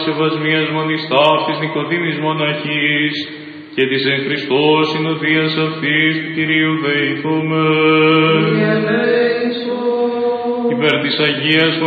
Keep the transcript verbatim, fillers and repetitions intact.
Ευασμίας μονής ταύτης Νικοδήμης μοναχής, και της εν Χριστώ συνοδείας αυτής του Κυρίου δεηθούμε. Υπέρ της Αγίας